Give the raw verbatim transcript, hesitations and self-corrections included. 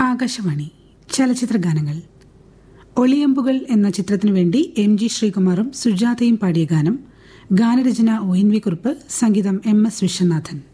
ആകാശവാണി ചലച്ചിത്ര ഗാനങ്ങൾ. ഒളിയമ്പുകൾ എന്ന ചിത്രത്തിനു വേണ്ടി എം ജി ശ്രീകുമാറും സുജാതയും പാടിയ ഗാനം. ഗാനരചന ഒ എൻ വി കുറുപ്പ്, സംഗീതം എം എസ് വിശ്വനാഥൻ.